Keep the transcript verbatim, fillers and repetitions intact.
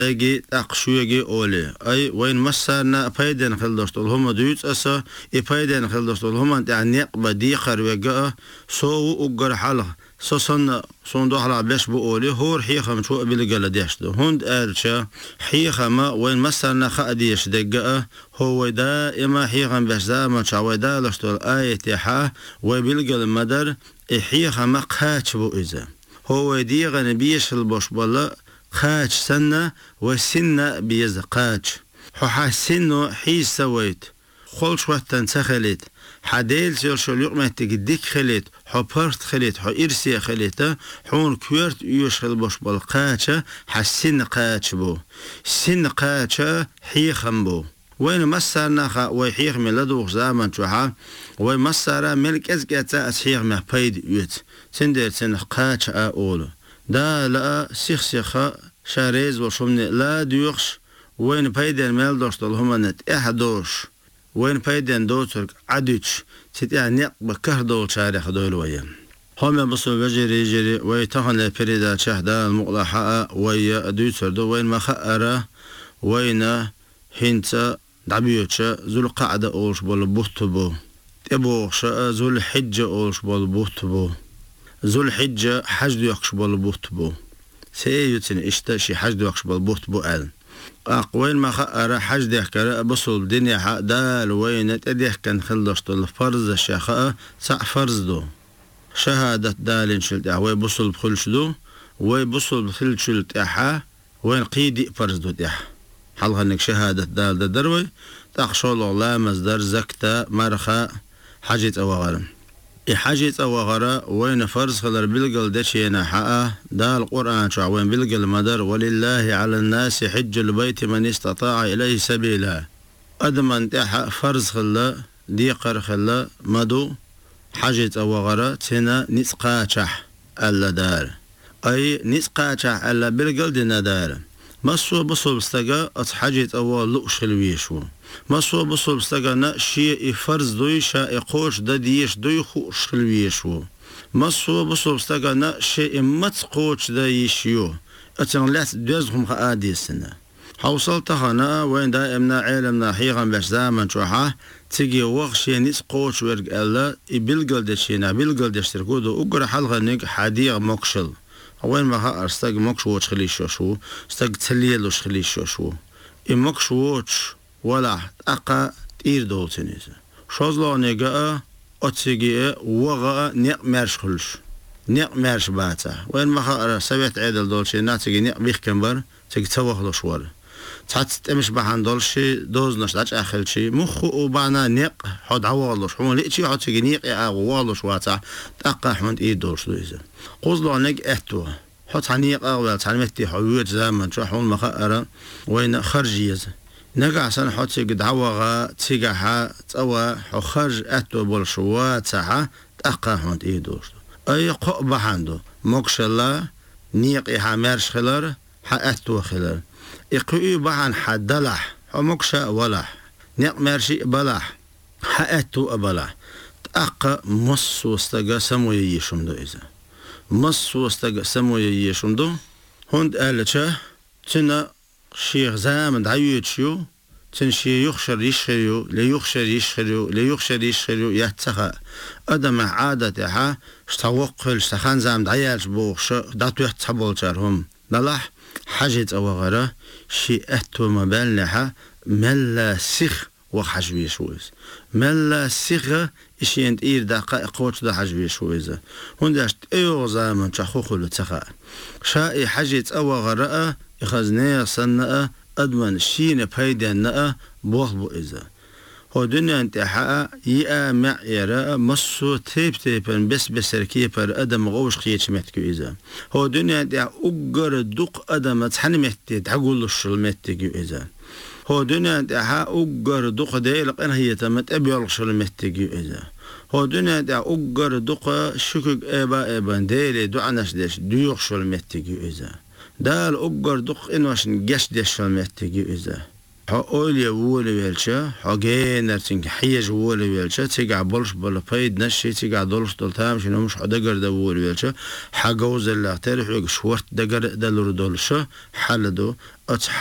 اجي اقشويجي اولي اي وين مسرنا فايدن خلدشتول هم دويت اسا اي فايدن خلدشتول هم انت عنيق بدي خروجا سو اوغر حاله سوسن صندوق على بيش بقولي هور حيخم شو بيلقى لديشتو هند ارشا حيخما وين مسرنا خاديش دقا هو دائما حيخم بيش زمان شاوي دا لشتول ايتي حا وبيلقى المدر حيخما قاتش بو اذا هو دي غنبيش البوش بلا خاج سنة وسنة بيز قاج حسنو حي سويت خلش وقتن سخلت حديل سير شو اليوم تجديك خلت حبرت خلت حيرسي خلته حون كورت يوشل بوش بالقاجة حسن قاج بو سن قاجة حي خمبو وين مسرنا خا ويحيخ من لدوخ زمان شوها وين مسرنا ملك ازقاتا اسحيخ ما بايد يوت سندر سن قاج اولو دا لا سيخ سيخا شاريز وشمني لا ديوخش وين بايدن مال دوشتل هما نت احدوش وين بايدن دوترك عدوش تتيا نيق بكهر دول شاريخ دول ويا هم بصوا بجري جري ويتهن لبريدا شهدا المقلحة ويا دوتر دو وين ما خأرة وين هنتا دعبيوتشا ذو القعدة أولش بول بوتبو تبوخش ذو الحجة أولش بول بوتبو ذو الحجة حج يقش بول بوتبو سيوتن اشتشي حج يقش بول بوتبو قال أقوين ما خأر حج ديكر بصل الدنيا حق دال وين تديك كان خلصت الفرز الشيخاء سع فرز دو شهادة دال شلت وين بصل بخلش دو وين بصل بخل شلت احا وين قيدي فرز دو تح حلها انك شهادة دال دا دروي تخشول الله مصدر زكتا مرخاء حاجة أوغرم إي حاجة أوغرا وين فرز خلر بلقل دشينا حقا دا القرآن شع وين بلقل مدر ولله على الناس حج البيت من استطاع إليه سبيلا أدمن تحق فرز خلا ديقر خلا مدو حاجة أوغرا تنا نسقاتح ألا دار أي نسقاتح ألا بلقل دينا دار مسوا بصل بستجا أتحاجة أول لقش الويشو مسوا بصل بستجا نشيء فرز دوي شاء قوش دديش دوي خوش الويشو مسوا بصل بستجا نشيء متقوش دايشيو أتنغلات دوزهم خادي السنة حوصلت هنا وين دائمنا علمنا حيغا باش زمن شوحة تيجي وغشي نيس قوش ورق ألا يبلغل دشينا بلغل دشتركودو أقرأ حلغة نيق حديغ مقشل وين ما استاج ماكش واتش خلي شو استاج تليلوش خلي شو إماكش واتش ولا أقا تير دولتنيزه شازلا نجا أتيجي وغا نق مرش خلش نق مرش باتا وين ما خا سبيت عدل دولشي ناتيجي نق بيخ كمبر تيجي توخلش ور تحت تمش بحن دولشي دوز نشتاج آخر شيء مخ وبعنا نق حد عوالش حمل ليشي حد تيجي نق عوالش واتا تأقى حمد إيد دولش دويزه قصلا نج أتوا حط عنيق أول تعلمتي حويت زمن شو حول مخأرة وين خرجيز نجع سنة حط قد عوغا تيجها توا خرج أتوا بالشوات ساعة تأقى حمد إيد دولش أي قب عنده مكش الله نيق إحمرش خلر حأتوا خلر يقوي بحن حدلح حمكشا ولح نيق مرشي بلح حأتوا بلح تأقى مص واستجا سمو يشم دو إذا مص واستجا سمو يشم دو هند قالتشه تنا شيخ زامن دعيوت شو تن شي يخشر يشخريو ليخشر يشخريو ليخشر يشخريو يتسخى أدم عادتها اشتوقل سخان زام دعيالش بوخش داتو يتسبول جارهم نلح حاجة أوغرة شي أتو مبالنها ملا سيخ وحجبي شويز ملا سيخ إشي أنت إير دقائق وش ده حجبي شويزة هنداش أيو زامن تخوخو لتخاء شائي حاجة أوغرة إخزنية صنعة أدمن شين بايدان بوخ بو إذا هو دنيا انتحاء يا معيرة مصو تيب تيبن بس بسركيه بر أدم غوش خيش متكو إذا هو دنيا انتحاء أقر دق أدم تحن متي تعقول الشل متكو إذا هو دنيا انتحاء أقر دق ديلق أنا هي تمت أبي الشل متكو إذا هو دنيا انتحاء أقر دق شكك إبا إبا ديلي دعناش ديش ديوخ شل متكو إذا دال أقر دق إنوش نجش ديش شل متكو إذا حقول يقول بيلشة حاجين نرتين حيج يقول بيلشة تيجي بولش بلا بايد نشي تيجي دولش دولتام شنو مش حدقر ده يقول بيلشة حجوز اللي اعترف يقول شورت دقر ده لور دولشة حل دو